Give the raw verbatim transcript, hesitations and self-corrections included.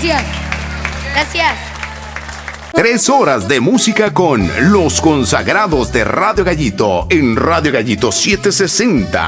Gracias. Gracias. Tres horas de música con los consagrados de Radio Gallito en Radio Gallito setecientos sesenta.